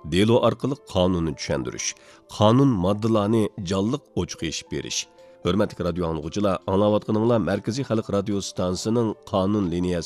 delo orqali qonunni tushuntirish, qonun moddalarini jonliq ochiq eshib berish. Hörmətli radio anlıqçılar, anlayatqanınızlar Mərkəzi Xalq Radio Stansiyasının qanun liniyası